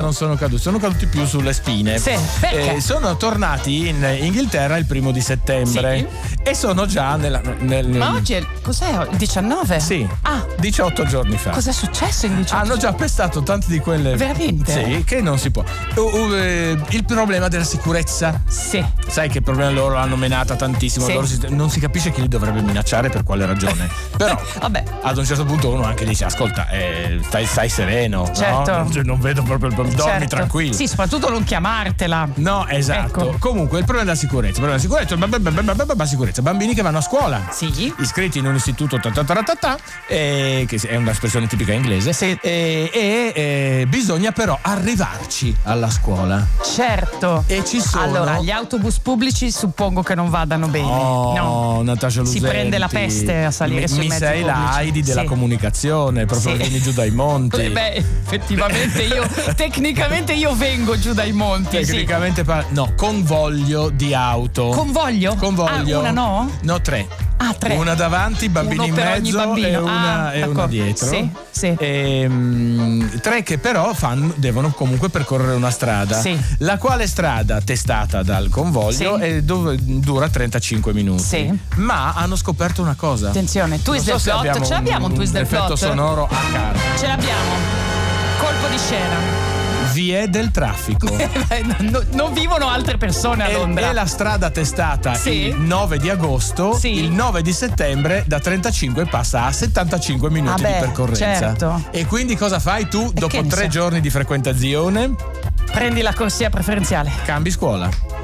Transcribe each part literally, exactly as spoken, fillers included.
non sono caduti, sono caduti più sulle spine. Sì, perché? Eh, sono tornati in Inghilterra il primo di settembre Sì. e sono già nella, nel, nel... Ma oggi è, cos'è? Il diciannove? Sì, Ah, diciotto giorni fa. cos'è successo in diciotto? Hanno già pestato tante di quelle. Veramente? Sì, che non si può. Uh, uh, eh, il problema della sicurezza. Sì. Sai che il problema loro l'hanno menata tantissimo. Sì. Loro si, non si capisce chi li dovrebbe minacciare, per quale ragione. Però Vabbè. ad un certo punto uno anche dice: ascolta, eh, stai, stai sereno, Certo. no? Non, non vedo proprio il problema. Dormi Certo. tranquillo. Sì, soprattutto non chiamartela. No, esatto. Ecco. Comunque il problema della sicurezza, il problema della sicurezza, bah, bah, bah, bah, bah, bah, sicurezza, bambini che vanno a scuola. Sì. Iscritti in un istituto ta ta ta ta ta, eh, che è un'espressione tipica inglese. Sì. E, e, e bisogna però arrivarci alla scuola. Certo. E ci sono. Allora, gli autobus pubblici suppongo che non vadano bene. Oh, no. Natascia Si Lusenti. prende la peste a salire mi, sui mi mezzi sei la pubblici. Heidi della Sì. comunicazione, proprio Sì. vieni giù dai monti. Eh beh, effettivamente io tecnicamente io vengo giù dai monti. Tecnicamente par- no, convoglio di auto. Sì. Convoglio? Convoglio. Ah, una no? No, tre. Ah, tre. Una davanti, bambini Uno in per ogni mezzo bambino. e una, Ah, e una d'accordo. dietro. Sì, sì. Ehm, tre che però fanno, devono comunque percorrere una strada. Sì. La quale strada testata dal convoglio Sì. è dove dura trentacinque minuti. Sì. Ma hanno scoperto una cosa. Attenzione, twist Non so del se plot. abbiamo Ce l'abbiamo un twist del effetto plot? sonoro a carta. Ce l'abbiamo. Colpo di scena. Vie del traffico. No, non vivono altre persone a E, Londra. e la strada testata Sì. il nove di agosto, Sì. il nove di settembre da trentacinque passa a settantacinque minuti Ah beh, di percorrenza. certo. E quindi cosa fai tu dopo che ne tre so. giorni di frequentazione? Prendi la corsia preferenziale. Cambi scuola.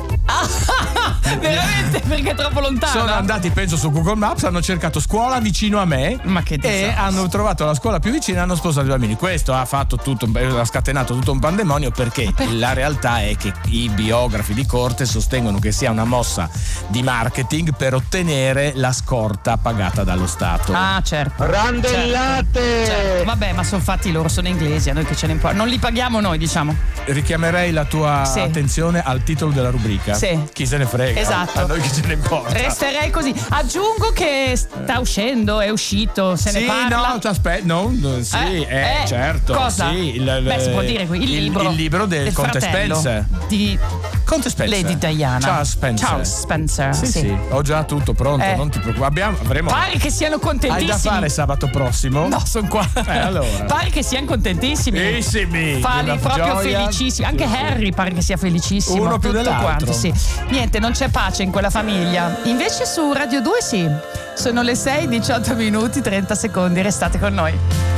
Veramente? Perché è troppo lontana? Sono andati, penso, su Google Maps, hanno cercato scuola vicino a me. Ma che E disastro. hanno trovato la scuola più vicina e hanno spostato i bambini. Questo ha fatto tutto, ha scatenato tutto un pandemonio, perché la realtà è che i biografi di corte sostengono che sia una mossa di marketing per ottenere la scorta pagata dallo Stato. Ah, certo. Randellate! Certo. Vabbè, ma sono fatti loro, sono inglesi, a noi che ce ne importa. Non li paghiamo noi, diciamo. Richiamerei la tua Sì. attenzione al titolo della rubrica. Sì. Chi se ne frega? Esatto. A noi chi ce ne importa? Resterei così. Aggiungo che sta uscendo, è uscito, se Sì, ne parla. no, aspetta, no, no, sì, Eh, eh, eh, certo. cosa? Sì, il, Beh, si può dire qui, il libro. Il libro del, del Conte fratello Spencer. di Conte Spencer. Lady Diana. Charles Spencer. Charles Spencer. Sì, sì, sì. ho già tutto pronto, Eh. non ti preoccupare. Abbiamo, avremo. Pare che siano Hai contentissimi. da fare sabato prossimo? No, sono qua. Eh, allora. Pare che siano contentissimi. Bellissimi. Fali Una proprio gioia. felicissimi. Anche Sì, sì. Harry pare che sia felicissimo. Uno più tutto dell'altro. quanto, sì. Niente, non c'è pace in quella famiglia. Invece su Radio due sì. Sono le sei, diciotto minuti, trenta secondi. Restate con noi.